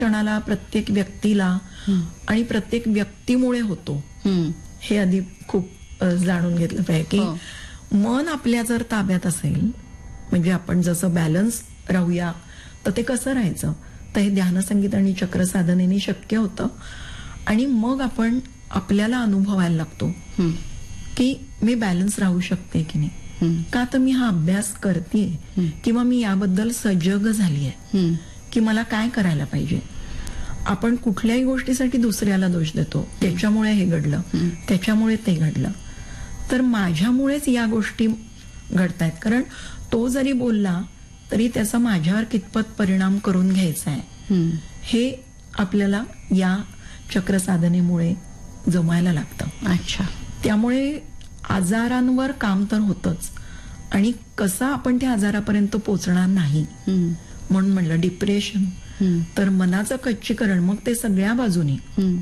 क्षणाला प्रत्येक व्यक्तीला आणि प्रत्येक व्यक्तीमुळे होतो हे आधी खूप जाणून घेतलं पाहिजे की मन आपल्या जर ताब्यात असेल, म्हणजे आपण जसं बॅलन्स राहूया तर ते कसं राहायचं, तर हे ध्यानसंगीत आणि चक्र साधनेने शक्य होतं. आणि मग आपण आपल्याला अनुभवायला लागतो की मी बॅलन्स राहू शकते की नाही. का तर मी हा अभ्यास करतेय किंवा मी याबद्दल सजग झालीये की मला काय करायला पाहिजे. आपण कुठल्याही गोष्टीसाठी दुसऱ्याला दोष देतो, त्याच्यामुळे हे घडलं, त्याच्यामुळे ते घडलं. तर माझ्यामुळेच या गोष्टी घडतायत, कारण तो जरी बोलला तरी त्याचा माझ्यावर कितपत परिणाम करून घ्यायचा आहे हे आपल्याला या चक्र साधनेमुळे जमायला लागतं. अच्छा. त्यामुळे आजारांवर काम तर होतच, आणि कसं आपण त्या आजारापर्यंत पोहोचणार नाही म्हणून म्हणलं डिप्रेशन तर मनाचं कच्चीकरण, मग ते सगळ्या बाजूनी.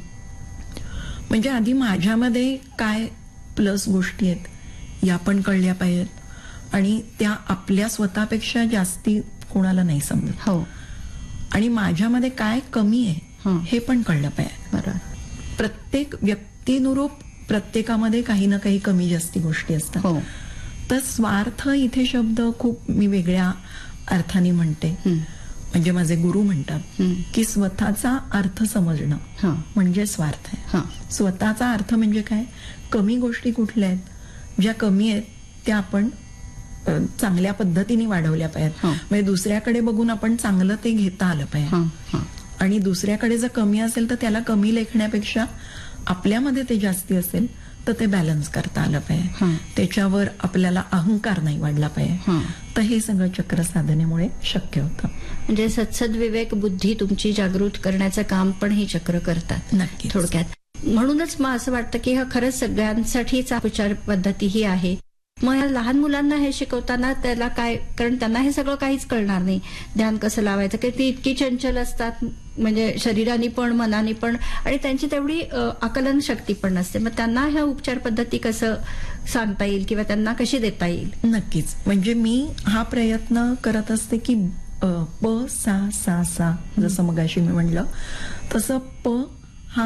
म्हणजे आधी माझ्यामध्ये काय प्लस गोष्टी आहेत या पण कळल्या पाहिजेत, आणि त्या आपल्या स्वतःपेक्षा जास्ती कोणाला नाही समजत. हो. आणि माझ्यामध्ये काय कमी आहे हे पण कळलं पाहिजे. बरोबर. प्रत्येक व्यक्तीनुरूप प्रत्येकामध्ये काही ना काही कमी जास्ती गोष्टी असतात. हो. तर स्वार्थ इथे शब्द खूप मी वेगळ्या अर्थाने म्हणते. म्हणजे माझे गुरु म्हणतात की स्वतःचा अर्थ समजणं म्हणजे स्वार्थ आहे. स्वतःचा अर्थ म्हणजे काय, कमी गोष्टी कुठल्या आहेत, ज्या कमी आहेत त्या आपण चांगल्या पद्धतीने वाढवल्या पाहिजेत. म्हणजे दुसऱ्याकडे बघून आपण चांगलं ते घेता आलं पाहिजे, आणि दुसऱ्याकडे जर कमी असेल तर त्याला कमी लेखण्यापेक्षा आपल्यामध्ये ते जास्ती असेल तर ते बॅलन्स करता आलं पाहिजे. त्याच्यावर आपल्याला अहंकार नाही वाढला पाहिजे. तर हे सगळं चक्र साधनेमुळे शक्य होतं. म्हणजे सत्सद विवेक बुद्धी तुमची जागृत करण्याचं काम पण हे चक्र करतात. नक्की. थोडक्यात म्हणूनच मग असं वाटतं की हा खरंच सगळ्यांसाठीच उपचार पद्धती ही आहे. मग या लहान मुलांना हे शिकवताना त्याला काय, कारण त्यांना हे सगळं काहीच कळणार नाही, ध्यान कसं लावायचं, की ती इतकी चंचल असतात, म्हणजे शरीराने पण मनाने पण, आणि त्यांची तेवढी आकलन शक्ती पण नसते. मग त्यांना ह्या उपचार पद्धती कसं सांगता येईल किंवा त्यांना कशी देता येईल? नक्कीच. म्हणजे मी हा प्रयत्न करत असते की प सा सा सा, जसं मगाशी मी म्हणलं तसं प हा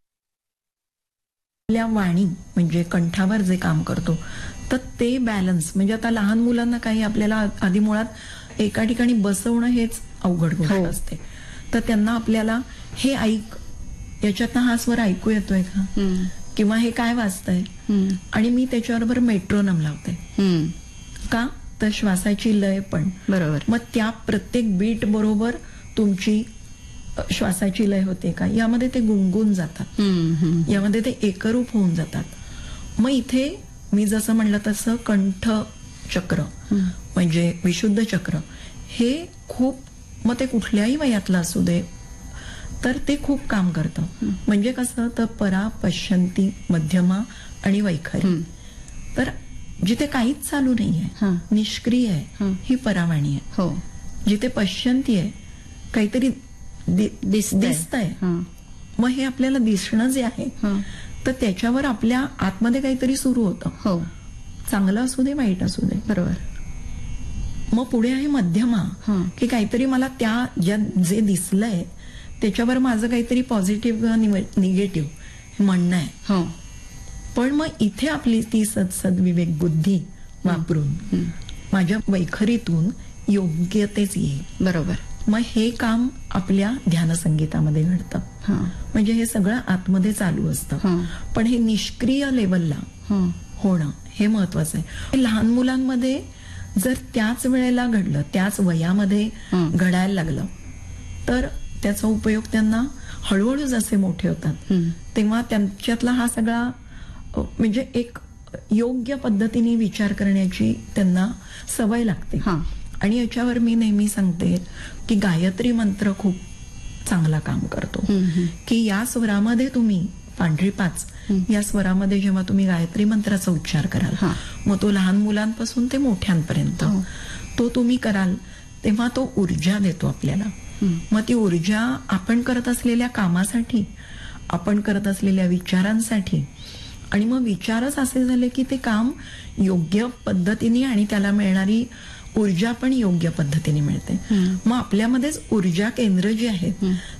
आपल्या वाणी म्हणजे कंठावर जे काम करतो तर ते बॅलन्स. म्हणजे आता लहान मुलांना काही आपल्याला आधी मुळात एका ठिकाणी बसवणं हेच अवघड गोष्ट असते. तर त्यांना आपल्याला हे ऐक, याच्यातनं हा स्वर ऐकू येतोय का, किंवा हे काय वाजतंय, आणि मी त्याच्याबरोबर मेट्रोनम लावते. का तर श्वासाची लय पण बरोबर, मग त्या प्रत्येक बीट बरोबर तुमची श्वासाची लय होते का, यामध्ये ते गुणगुण जातात, यामध्ये ते एकरूप होऊन जातात. मग इथे मी जसं म्हणलं तसं कंठ चक्र म्हणजे विशुद्ध चक्र हे खूप, मग ते कुठल्याही वयातलं असू दे तर ते खूप काम करतं. म्हणजे कसं तर परा, पश्यंती, मध्यमा आणि वैखरी. तर जिथे काहीच चालू नाहीये, निष्क्रिय आहे, ही परावाणी आहे. जिथे पश्यंती आहे, काहीतरी दिसतंय, मग हे आपल्याला दिसणं जे आहे तर त्याच्यावर आपल्या आतमध्ये काहीतरी सुरू होतं, चांगलं असू दे वाईट असू दे. बरोबर. मग पुढे आहे मध्यमा, की काहीतरी मला त्या जे दिसलंय त्याच्यावर माझं काहीतरी पॉझिटिव्ह किंवा निगेटिव्ह म्हणणं आहे. पण मग इथे आपली ती सद विवेक बुद्धी वापरून माझ्या वैखरीतून योग्य तेच येईल. बरोबर. मग हे काम आपल्या ध्यानसंगीतामध्ये घडतं. म्हणजे हे सगळं आतमध्ये चालू असतं, पण हे निष्क्रिय लेवलला होणं हे महत्वाचं आहे. लहान मुलांमध्ये जर त्याच वेळेला घडलं, त्याच वयामध्ये घडायला लागलं तर त्याचा उपयोग त्यांना हळूहळू जसे मोठे होतात तेव्हा त्यांच्यातला हा सगळा म्हणजे एक योग्य पद्धतीने विचार करण्याची त्यांना सवय लागते. आणि याच्यावर मी नेहमी सांगते की गायत्री मंत्र खूप चांगला काम करतो. की या स्वरामध्ये तुम्ही पांढरी 5 या स्वरामध्ये जेव्हा तुम्ही गायत्री मंत्राचा उच्चार कराल, मग तो लहान मुलांपासून ते मोठ्यांपर्यंत तो तुम्ही कराल तेव्हा तो ऊर्जा देतो आपल्याला. मग ती ऊर्जा आपण करत असलेल्या कामासाठी, आपण करत असलेल्या विचारांसाठी, आणि मग विचारच असे झाले की ते काम योग्य पद्धतीने आणि त्याला मिळणारी ऊर्जा पण योग्य पद्धतीने मिळते. मग आपल्यामध्येच ऊर्जा केंद्र जी आहेत